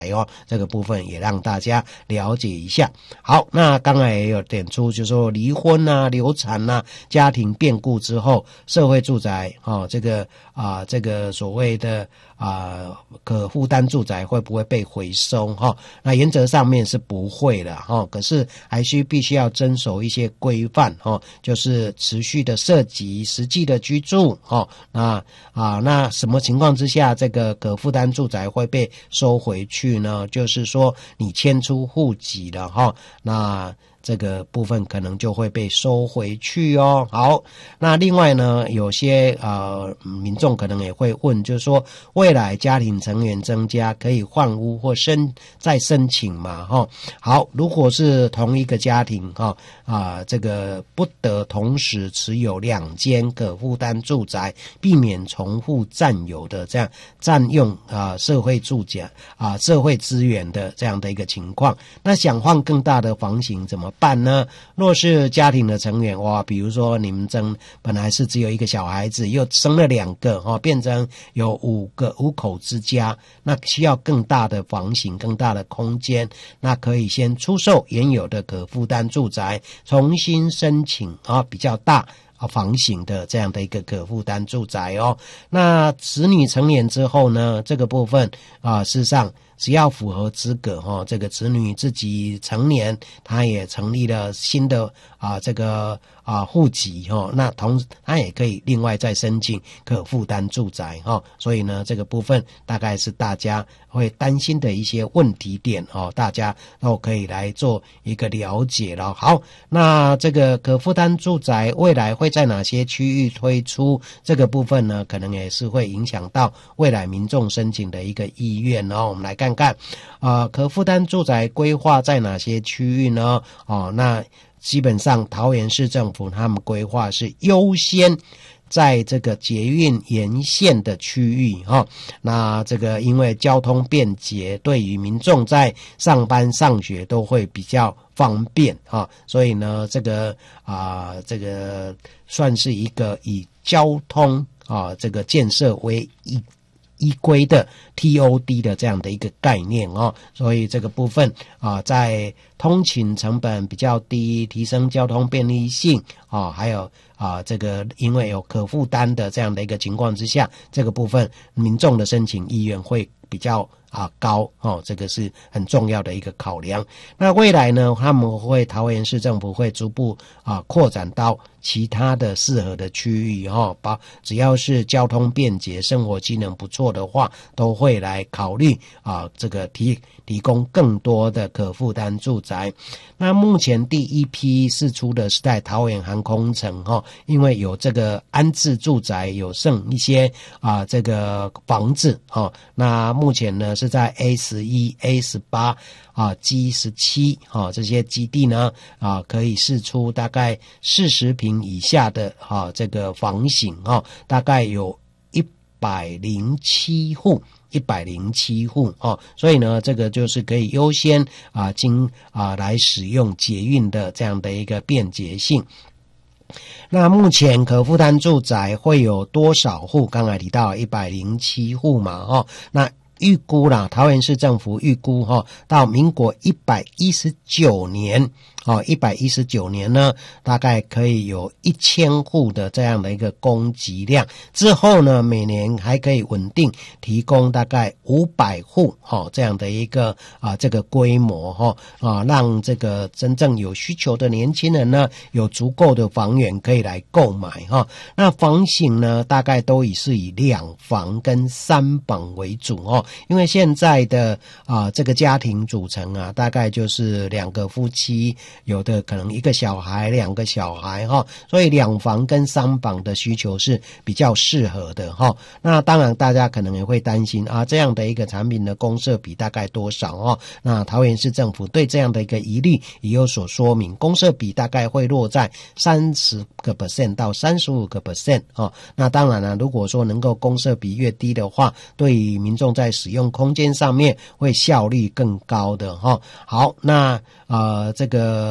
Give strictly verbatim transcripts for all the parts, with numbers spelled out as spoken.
哦，这个部分也让大家了解一下。好，那刚才也有点出，就是说离婚啊、流产啊、家庭变故之后，社会住宅哦，这个啊、呃，这个所谓的啊、呃、可负担住宅会不会被回收哈、哦？那原则上面是不会的哈、哦，可是还需必须要遵守一些规范哈、哦，就是持续的涉及实际的居住哈、哦。那啊，那什么情况之下这个可负担住宅会被收回去呢？就是说你迁出户籍了哈，那这个部分可能就会被收回去哦。好，那另外呢，有些呃民众可能也会问，就是说未来家庭成员增加，可以换屋或申再申请嘛？哈，好，如果是同一个家庭哈啊，这个不得同时持有两间可负担住宅，避免重复占有的这样占用啊社会住宅啊社会资源的这样的一个情况。那想换更大的房型怎么办呢？若是家庭的成员哇，比如说你们争本来是只有一个小孩子，又生了两个哦，变成有五个五口之家，那需要更大的房型、更大的空间，那可以先出售原有的可负担住宅，重新申请啊比较大房型的这样的一个可负担住宅哦。那子女成年之后呢，这个部分啊，事实上只要符合资格哈、哦，这个子女自己成年，他也成立了新的啊这个啊户籍哈、哦，那同他也可以另外再申请可负担住宅哈、哦。所以呢，这个部分大概是大家会担心的一些问题点哦，大家都可以来做一个了解了。好，那这个可负担住宅未来会在哪些区域推出？这个部分呢，可能也是会影响到未来民众申请的一个意愿哦。我们来看看，呃，可负担住宅规划在哪些区域呢？哦，那基本上桃园市政府他们规划是优先在这个捷运沿线的区域哈、哦，那这个因为交通便捷，对于民众在上班上学都会比较方便哈、哦，所以呢，这个啊、呃，这个算是一个以交通啊这个建设为依依归的 T O D 的这样的一个概念哦，所以这个部分啊，在通勤成本比较低，提升交通便利性啊，还有啊这个因为有可负担的这样的一个情况之下，这个部分民众的申请意愿会比较啊高哦，这个是很重要的一个考量。那未来呢，他们会桃园市政府会逐步啊扩展到其他的适合的区域哦，包只要是交通便捷、生活机能不错的话，都会来考虑啊这个提提供更多的可负担住宅。那目前第一批释出的是在桃园航空城哈、哦，因为有这个安置住宅有剩一些啊这个房子哦，那目前呢是在 A 十一、A 十八啊、G 十七啊这些基地呢啊可以释出大概四十平以下的啊这个房型啊，大概有一百零七户。一百零七户哦，所以呢，这个就是可以优先啊经啊来使用捷运的这样的一个便捷性。那目前可负担住宅会有多少户？刚才提到一百零七户嘛，哦，那预估啦，桃园市政府预估哈、哦，到民国一百一十九年。哦，一百一十九年呢，大概可以有一千户的这样的一个供给量。之后呢，每年还可以稳定提供大概五百户，哈、哦，这样的一个啊这个规模哈啊，让这个真正有需求的年轻人呢，有足够的房源可以来购买哈、哦。那房型呢，大概都以是以两房跟三房为主哦，因为现在的啊这个家庭组成啊，大概就是两个夫妻。有的可能一个小孩两个小孩哈，所以两房跟三房的需求是比较适合的哈。那当然大家可能也会担心啊，这样的一个产品的公设比大概多少哦？那桃园市政府对这样的一个疑虑也有所说明，公设比大概会落在三十个 percent 到三十五个 percent 哦。那当然了，如果说能够公设比越低的话，对于民众在使用空间上面会效率更高的哈。好，那呃这个。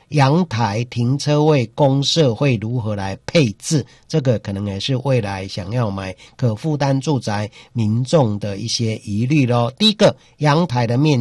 阳台停车位公设会如何来配置，这个可能也是未来想要买可负担住宅民众的一些疑虑咯。第一个，阳台的面